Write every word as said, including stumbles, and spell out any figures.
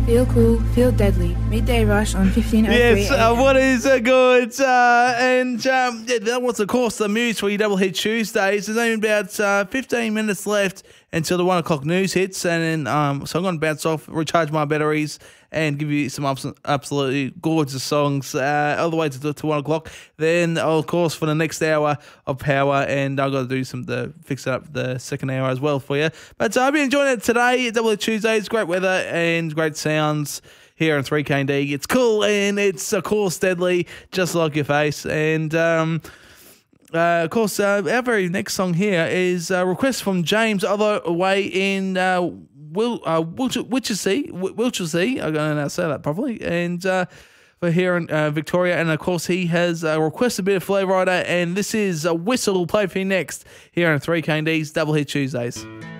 Feel cool, feel deadly. Midday Rush on fifteen oh three. Yes, uh, what is uh, good? Uh, and um, yeah, that was, of course, the Muse for your Double Hit Tuesdays. There's only about uh, fifteen minutes left until the one o'clock news hits. And then, um, so I'm going to bounce off, recharge my batteries, and give you some abs- absolutely gorgeous songs uh, all the way to, to one o'clock. Then, of course, for the next hour of power, and I've got to do some to fix up the second hour as well for you. But uh, I've been enjoying it today. Double Hit Tuesdays, great weather and great sounds here on three K D. It's cool and it's, of course, deadly, just like your face. And, um, uh, of course, uh, our very next song here is a request from James, other away in uh, Wil- uh, Wiltshire, Wiltshire, Wiltshire. I'm going to say that properly. And uh, for here in uh, Victoria. And, of course, he has uh, requested a bit of Flavour Rider. And this is a whistle play for you next here on three K D's Double Hit Tuesdays.